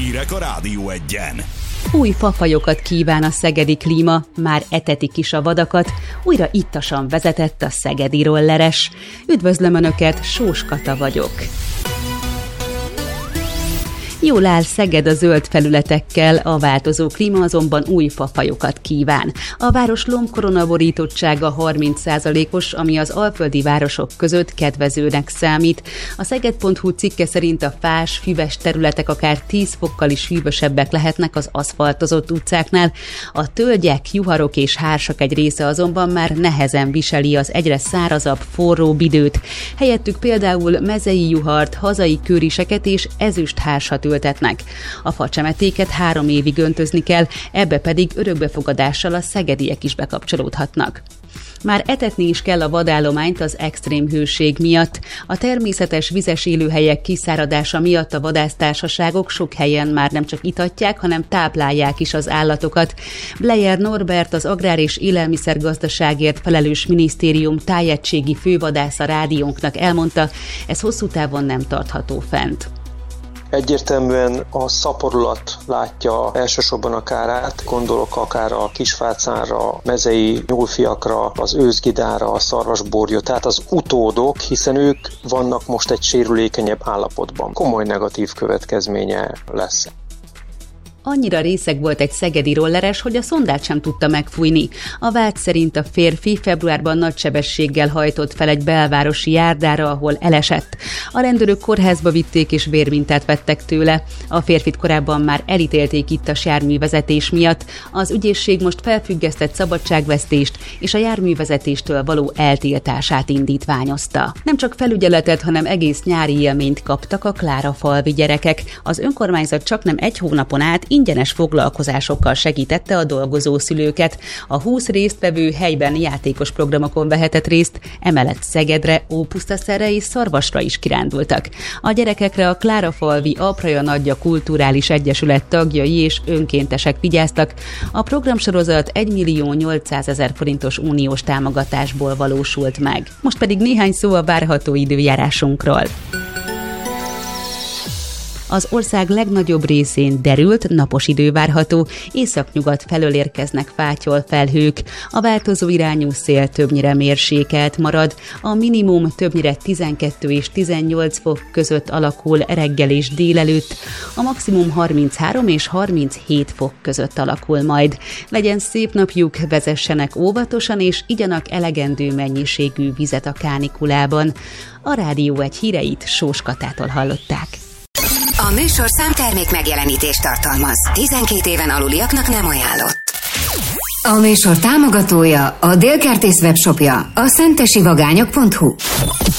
Hírek a Rádió Egyen. Új fafajokat kíván a szegedi klíma, már etetik is a vadakat, újra ittasan vezetett a szegedi rolleres. Üdvözlöm Önöket, Sós Kata vagyok. Jól áll Szeged a zöld felületekkel, a változó klíma azonban új fafajokat kíván. A város lombkorona borítottsága 30%-os, ami az alföldi városok között kedvezőnek számít. A Szeged.hu cikke szerint a fás, füves területek akár 10 fokkal is hűvösebbek lehetnek az aszfaltozott utcáknál. A tölgyek, juharok és hársak egy része azonban már nehezen viseli az egyre szárazabb, forróbb időt. Helyettük például mezei juhart, hazai kőriseket és ezüsthársat ültetnek. A facsemetéket 3 évig öntözni kell, ebbe pedig örökbefogadással a szegediek is bekapcsolódhatnak. Már etetni is kell a vadállományt az extrém hőség miatt. A természetes vizes élőhelyek kiszáradása miatt a vadásztársaságok sok helyen már nem csak itatják, hanem táplálják is az állatokat. Bleyer Norbert, az Agrár- és Élelmiszergazdaságért felelős minisztérium tájegységi fővadásza rádiónknak elmondta, ez hosszú távon nem tartható fent. Egyértelműen a szaporulat látja elsősorban a kárát, gondolok akár a kisfácánra, mezei nyúlfiakra, az őszgidára, a szarvasborjra, tehát az utódok, hiszen ők vannak most egy sérülékenyebb állapotban. Komoly negatív következménye lesz. Annyira részeg volt egy szegedi rolleres, hogy a szondát sem tudta megfújni. A vád szerint a férfi februárban nagy sebességgel hajtott fel egy belvárosi járdára, ahol elesett. A rendőrök kórházba vitték és vérmintát vettek tőle. A férfit korábban már elítélték ittas járművezetés miatt. Az ügyészség most felfüggesztett szabadságvesztést és a járművezetéstől való eltiltását indítványozta. Nem csak felügyeletet, hanem egész nyári élményt kaptak a Klárafalvi gyerekek. Az önkormányzat csaknem 1 hónapon át ingyenes foglalkozásokkal segítette a dolgozó szülőket. A 20 résztvevő helyben játékos programokon vehetett részt, emellett Szegedre, Ópusztaszerre és Szarvasra is kirándultak. A gyerekekre a Klárafalvi Apraja Nagyja Kulturális Egyesület tagjai és önkéntesek vigyáztak. A programsorozat 1.800.000 forintos uniós támogatásból valósult meg. Most pedig néhány szó a várható időjárásunkról. Az ország legnagyobb részén derült, napos idő várható, északnyugat felől érkeznek fátyol felhők. A változó irányú szél többnyire mérsékelt marad, a minimum többnyire 12 és 18 fok között alakul reggel és délelőtt, a maximum 33 és 37 fok között alakul majd. Legyen szép napjuk, vezessenek óvatosan és igyanak elegendő mennyiségű vizet a kánikulában. A Rádió Egy híreit Sós Katától hallották. A műsorszám termék megjelenítést tartalmaz. 12 éven aluliaknak nem ajánlott. A műsor támogatója, a Dél Kertész webshopja, a szentesivagányok.hu.